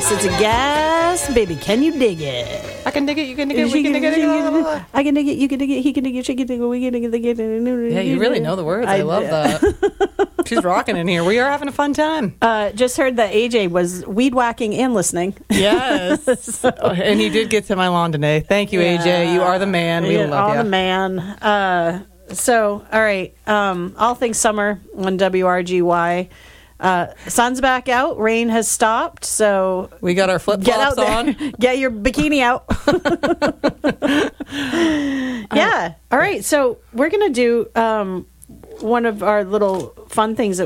Gas. It's a gas, baby. Can you dig it? I can dig it. You can dig it. We can dig it. I can dig it. You can dig it. He can dig it. She can dig it. We can dig it. Yeah, you really know the words. I love that. She's rocking in here. We are having a fun time. Just heard that AJ was weed whacking and listening. Yes. And he did get to my lawn today. Thank you, AJ. You are the man. We love you. All the man. So, all right. All things summer on WRGY. Sun's back out. Rain has stopped. So we got our flip-flops on. Get your bikini out. Yeah. All right. So we're going to do one of our little fun things